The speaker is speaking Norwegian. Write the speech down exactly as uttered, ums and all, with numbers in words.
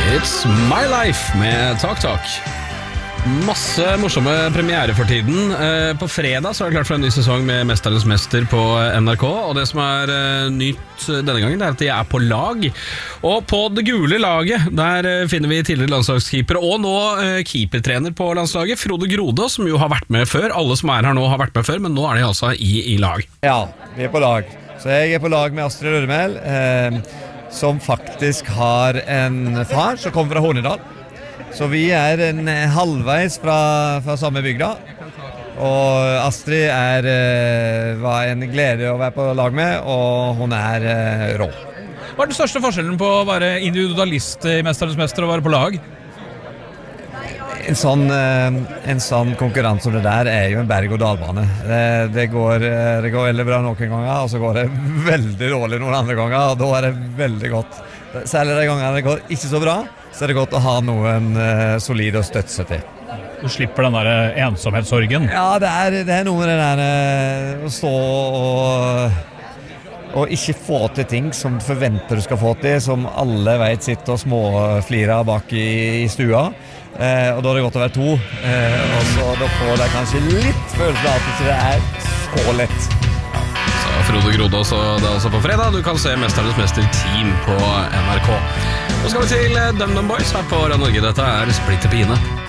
It's My Life med Talk Talk. Masse morsomme premiere for tiden. På fredag så er det klart for en ny sesong med Mesternes Mester på N R K. Og det som er nytt denne gangen, det er at de er på lag. Og på det gule laget, der finner vi tidligere landslagskeepere og nå keepertrener på landslaget, Frode Grodå, som jo har vært med før. Alle som er her nå har vært med før, men nå er de altså i, i lag. Ja, vi er på lag. Så jeg er på lag med Astrid Rødemel, eh, som faktisk har en far som kommer fra Hornedal. Så vi er en halvveis fra, fra samme bygda. Og Astrid er, var en glede å være på lag med, og hun er rå. Hva er den største forskjellen på å være individualist i Mesternes Mester og være på lag? En sånn, en sånn konkurranse som det der er jo en berg- og dalbane. Det, det, går, det går veldig bra noen ganger, og så går det veldig dårlig noen andre ganger, og da er det veldig godt. Særlig de gangene det går ikke så bra, så er det godt å ha noen uh, solid å støtte seg til. Du slipper den der ensomhetssorgen. Ja, det er, det er noe med det der uh, å stå og, og ikke få til ting som du forventer du skal få til, som alle vet sitter og småflirer bak i, i stua. Uh, og da er det godt å være to. Uh, og så da får jeg kanskje litt følelse av at det er så lett. Frode Grodå, så det er altså på fredag. Du kan se Mesternes Mester Team på N R K. Nå skal vi til DumDum Boys her på Radio Norge. Dette er Splitter Pine.